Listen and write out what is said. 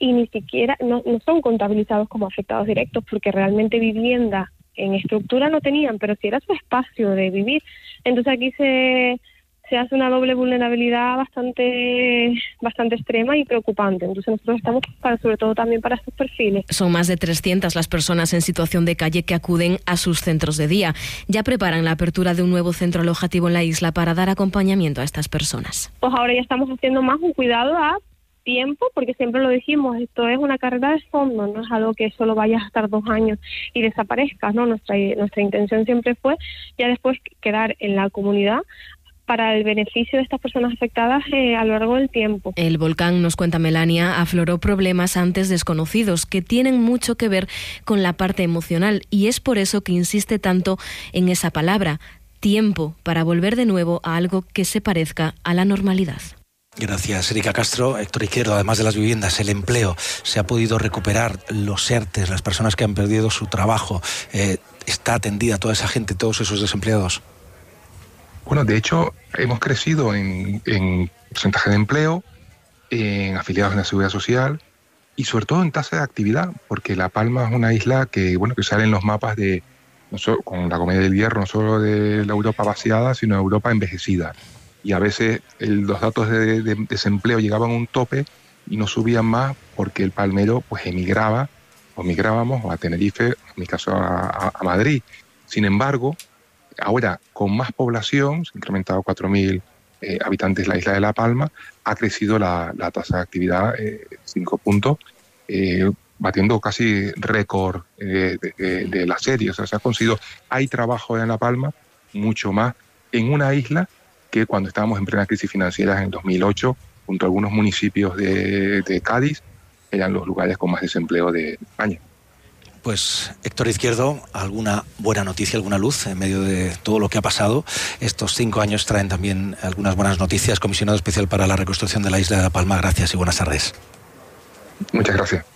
y ni siquiera, no son contabilizados como afectados directos, porque realmente vivienda en estructura no tenían, pero sí era su espacio de vivir. Entonces aquí se hace una doble vulnerabilidad bastante extrema y preocupante. Entonces nosotros estamos sobre todo también para estos perfiles. Son más de 300 las personas en situación de calle que acuden a sus centros de día. Ya preparan la apertura de un nuevo centro alojativo en la isla para dar acompañamiento a estas personas. Pues ahora ya estamos haciendo más un cuidado a tiempo, porque siempre lo dijimos, esto es una carrera de fondo, no es algo que solo vayas a estar 2 años y desaparezcas, ¿no? Nuestra intención siempre fue ya después quedar en la comunidad para el beneficio de estas personas afectadas a lo largo del tiempo. El volcán, nos cuenta Melania, afloró problemas antes desconocidos que tienen mucho que ver con la parte emocional, y es por eso que insiste tanto en esa palabra, tiempo, para volver de nuevo a algo que se parezca a la normalidad. Gracias, Erika Castro. Héctor Izquierdo, además de las viviendas, el empleo, ¿se ha podido recuperar? Los ERTEs, las personas que han perdido su trabajo, ¿está atendida toda esa gente, todos esos desempleados? Bueno, de hecho, hemos crecido en porcentaje de empleo, en afiliados en la Seguridad Social y sobre todo en tasa de actividad, porque La Palma es una isla que sale en los mapas de, no solo, con la Comedia del Hierro, no solo de la Europa vaciada, sino de Europa envejecida. Y a veces los datos de desempleo llegaban a un tope y no subían más porque el palmero pues emigraba, o migrábamos a Tenerife, en mi caso a Madrid. Sin embargo, ahora con más población, se ha incrementado 4.000 habitantes la isla de La Palma, ha crecido la tasa de actividad 5 puntos, batiendo casi récord de la serie. O sea, se ha conseguido, hay trabajo en La Palma, mucho más, en una isla que cuando estábamos en plena crisis financiera en 2008, junto a algunos municipios de Cádiz, eran los lugares con más desempleo de España. Pues Héctor Izquierdo, ¿alguna buena noticia, alguna luz en medio de todo lo que ha pasado? Estos 5 años traen también algunas buenas noticias. Comisionado especial para la reconstrucción de la isla de La Palma, gracias y buenas tardes. Muchas gracias.